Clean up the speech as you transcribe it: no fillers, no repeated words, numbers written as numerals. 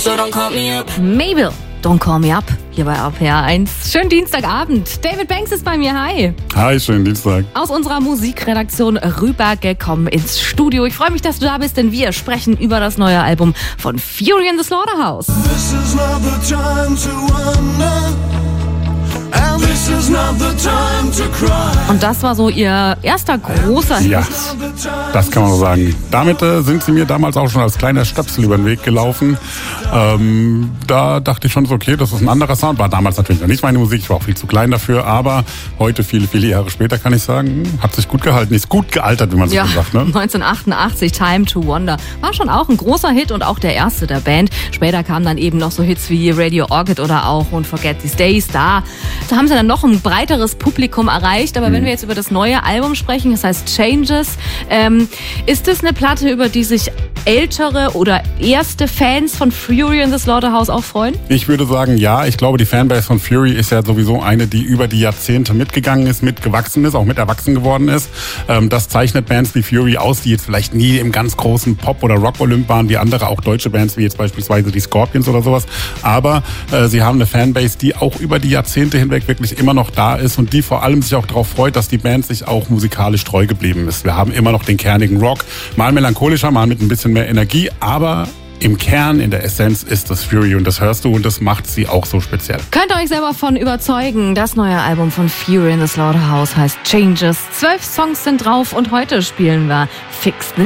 so don't call me up. Mabel, don't call me up, hier bei RPR 1. Schönen Dienstagabend. David Banks ist bei mir, hi. Hi, schönen Dienstag. Aus unserer Musikredaktion rübergekommen ins Studio. Ich freue mich, dass du da bist, denn wir sprechen über das neue Album von Fury in the Slaughterhouse. This is not the time to wonder, and this is not the time to cry. Und das war so ihr erster großer Hit. Ja, das kann man so sagen. Damit sind sie mir damals auch schon als kleiner Stöpsel über den Weg gelaufen. Da dachte ich schon so, okay, das ist ein anderer Sound. War damals natürlich noch nicht meine Musik, ich war auch viel zu klein dafür. Aber heute, viele, viele Jahre später, kann ich sagen, hat sich gut gehalten. Ist gut gealtert, wie man so Ja, sagt. Ne? 1988, Time to Wonder. War schon auch ein großer Hit und auch der erste der Band. Später kamen dann eben noch so Hits wie Radio Orchid oder auch Won't Forget These Days. Da haben sie dann noch ein breiteres Publikum erreicht. Aber wenn wir jetzt über das neue Album sprechen, das heißt Changes, ist das eine Platte, über die sich ältere oder erste Fans von Fury in the Slaughterhouse auch freuen? Ich würde sagen, ja. Ich glaube, die Fanbase von Fury ist ja sowieso eine, die über die Jahrzehnte mitgegangen ist, mitgewachsen ist, auch mit erwachsen geworden ist. Das zeichnet Bands wie Fury aus, die jetzt vielleicht nie im ganz großen Pop- oder Rock-Olymp waren, wie andere, auch deutsche Bands, wie jetzt beispielsweise die Scorpions oder sowas. Aber sie haben eine Fanbase, die auch über die Jahrzehnte hinweg wirklich immer noch da ist und die vor allem sich auch darauf freut, dass die Band sich auch musikalisch treu geblieben ist. Wir haben immer noch den kernigen Rock, mal melancholischer, mal mit ein bisschen mehr Energie, aber im Kern, in der Essenz ist das Fury und das hörst du und das macht sie auch so speziell. Könnt ihr euch selber von überzeugen. Das neue Album von Fury in the Slaughterhouse heißt Changes. 12 Songs sind drauf und heute spielen wir Fix This